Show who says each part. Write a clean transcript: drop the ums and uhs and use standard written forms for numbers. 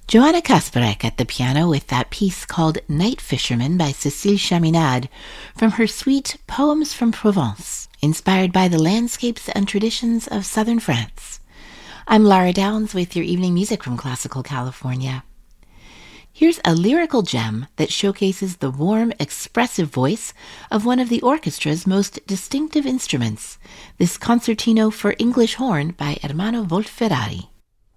Speaker 1: Joanna Kasparek at the piano with that piece called Night Fisherman by Cécile Chaminade from her suite Poems from Provence, inspired by the landscapes and traditions of southern France. I'm Lara Downs with your evening music from Classical California. Here's a lyrical gem that showcases the warm, expressive voice of one of the orchestra's most distinctive instruments, this concertino for English horn by Ermanno Wolf-Ferrari.